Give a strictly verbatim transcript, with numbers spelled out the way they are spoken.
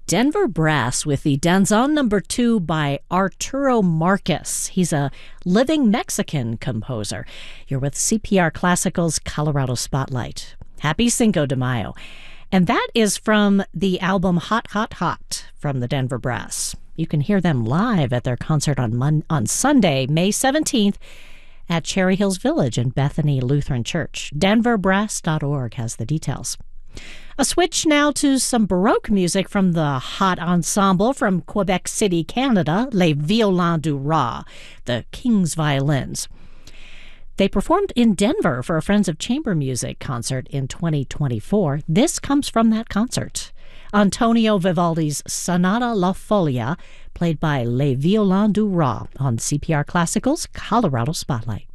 Denver Brass with the Danzón Number Two by Arturo Marcus. He's a living Mexican composer. You're with C P R Classical's Colorado Spotlight. Happy Cinco de Mayo. And that is from the album Hot, Hot, Hot from the Denver Brass. You can hear them live at their concert on Mon- on Sunday, May seventeenth at Cherry Hills Village in Bethany Lutheran Church. denver brass dot org has the details. A switch now to some Baroque music from the hot ensemble from Quebec City, Canada, Les Violons du Roi, the King's Violins. They performed in Denver for a Friends of Chamber Music concert in twenty twenty-four. This comes from that concert. Antonio Vivaldi's Sonata La Folia, played by Les Violons du Roi on C P R Classical's Colorado Spotlight.